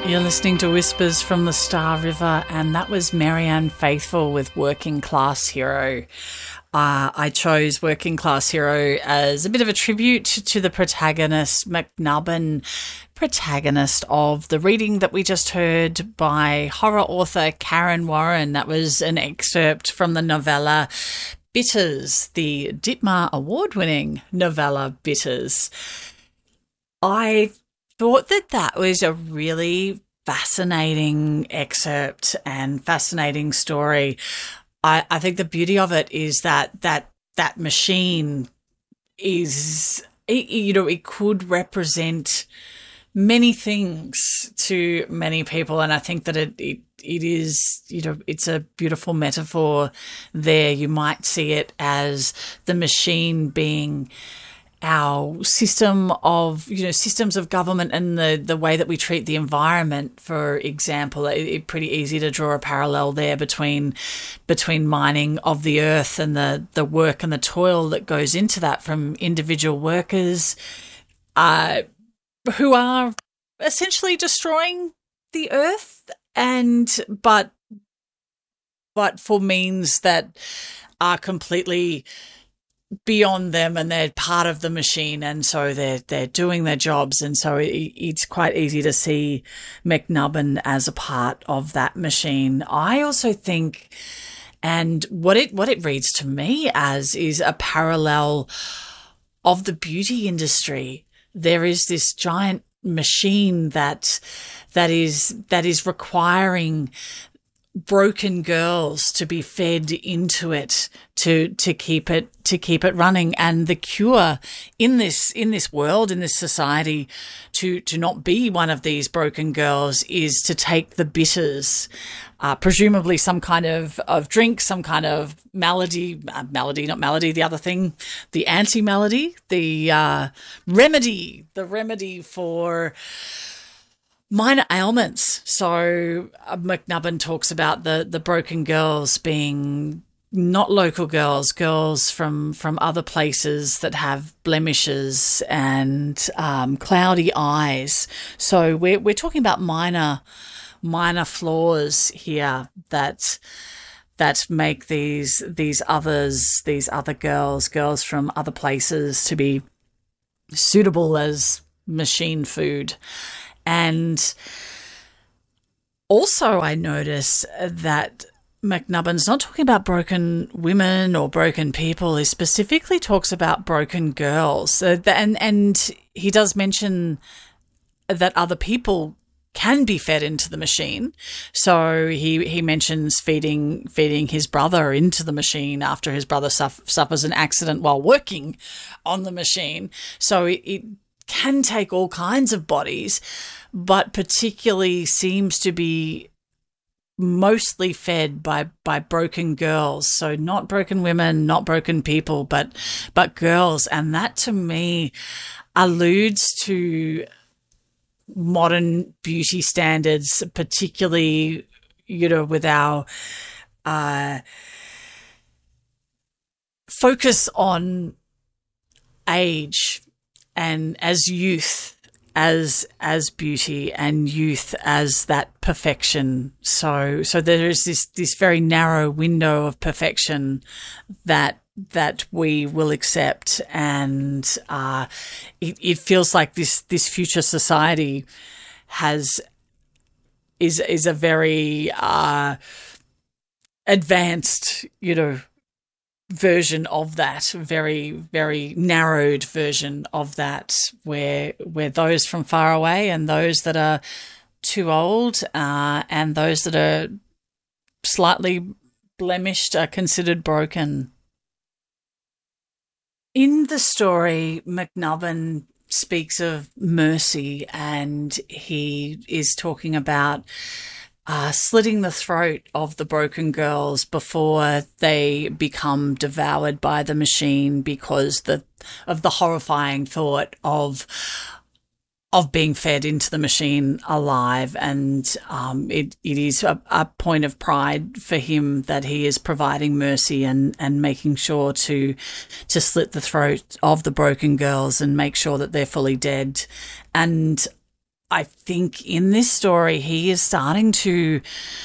You're listening to Whispers from the Star River, and that was Marianne Faithfull with Working Class Hero. I chose Working Class Hero as a bit of a tribute to the protagonist, McNubbin, protagonist of the reading that we just heard by horror author Karen Warren. That was an excerpt from the novella Bitters, the Ditmar Award-winning novella Bitters. I thought that was a really fascinating excerpt and fascinating story. I think the beauty of it is that machine is, it could represent many things to many people, and I think that it is, it's a beautiful metaphor there. You might see it as the machine being our system of, systems of government and the way that we treat the environment, for example. It's pretty easy to draw a parallel there between mining of the earth and the work and the toil that goes into that from individual workers who are essentially destroying the earth, but for means that are completely beyond them, and they're part of the machine, and so they're doing their jobs, and so it's quite easy to see McNubbin as a part of that machine. I also think, and what it reads to me as, is a parallel of the beauty industry. There is this giant machine that is requiring broken girls to be fed into it to keep it running, and the cure in this world, in this society, to not be one of these broken girls is to take the bitters, presumably some kind of drink, some kind of malady, not malady, the other thing, the anti-malady, the remedy for minor ailments. So McNubbin talks about the broken girls being not local girls from other places that have blemishes and cloudy eyes. So we're talking about minor flaws here that make these other girls from other places to be suitable as machine food. And also I notice that McNubbin's not talking about broken women or broken people. He specifically talks about broken girls. And he does mention that other people can be fed into the machine. So he mentions feeding his brother into the machine after his brother suffers an accident while working on the machine. So it can take all kinds of bodies, but particularly seems to be mostly fed by broken girls. So not broken women, not broken people, but girls. And that to me alludes to modern beauty standards, particularly, with our focus on age and as youth, as beauty, and youth as that perfection. So there is this very narrow window of perfection that we will accept, and it feels like this future society is a very advanced, version of that, very, very narrowed version of that, where those from far away and those that are too old and those that are slightly blemished are considered broken. In the story, McNubbin speaks of mercy, and he is talking about slitting the throat of the broken girls before they become devoured by the machine because of the horrifying thought of being fed into the machine alive. And it is a point of pride for him that he is providing mercy and making sure to slit the throat of the broken girls and make sure that they're fully dead. And I think in this story, he is starting to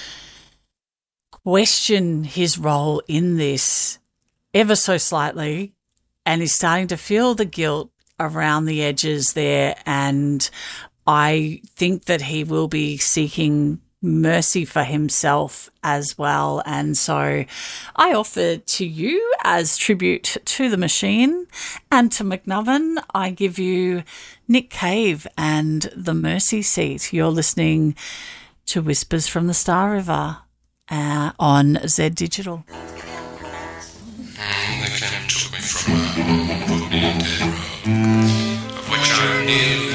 question his role in this ever so slightly, and he's starting to feel the guilt around the edges there. And I think that he will be seeking mercy for himself as well. And so I offer to you, as tribute to the machine and to McNubbin, I give you Nick Cave and The Mercy Seat. You're listening to Whispers from the Star River on Z Digital. The captain took me from a home, put me in dead road, of which I nearly